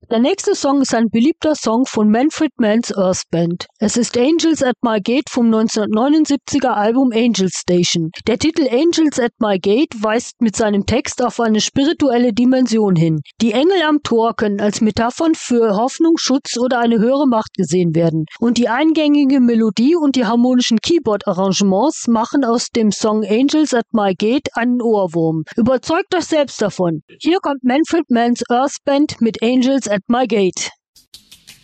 Der nächste Song ist ein beliebter Song von Manfred Mann's Earth Band. Es ist Angels at My Gate vom 1979er Album Angel Station. Der Titel Angels at My Gate weist mit seinem Text auf eine spirituelle Dimension hin. Die Engel am Tor können als Metaphern für Hoffnung, Schutz oder eine höhere Macht gesehen werden. Und die eingängige Melodie und die harmonischen Keyboard-Arrangements machen aus dem Song Angels at My Gate einen Ohrwurm. Überzeugt euch selbst davon. Hier kommt Manfred Mann's Earth Band mit Angels at My Gate.